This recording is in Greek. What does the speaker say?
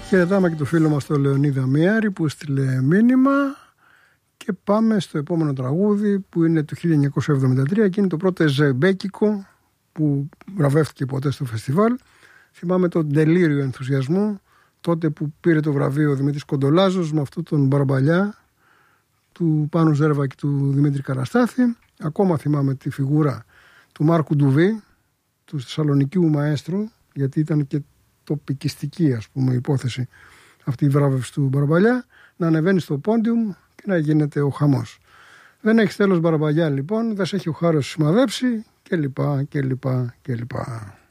Χαιρετάμε και το φίλο μας τον Λεωνίδα Μιάρη που στείλε μήνυμα και πάμε στο επόμενο τραγούδι που είναι του 1973 και είναι το πρώτο εζεμπέκικο που βραβεύτηκε ποτέ στο φεστιβάλ. Θυμάμαι τον τελείριο ενθουσιασμό τότε που πήρε το βραβείο ο Δημήτρης Κοντολάζος με αυτόν τον Μπαρμπαλιά του Πάνου Ζέρβα και του Δημήτρη Καραστάθη. Ακόμα θυμάμαι τη φιγούρα του Μάρκου Ντουβί, του Θεσσαλονικίου μαέστρου, γιατί ήταν και τοπικιστική, ας πούμε, υπόθεση αυτή η βράβευση του Μπαρμπαλιά, να ανεβαίνει στο πόντιουμ και να γίνεται ο χαμός. Δεν έχει τέλος Μπαρμπαλιά λοιπόν, δεν σε έχει ο Χάρος σημαδέψει κλπ.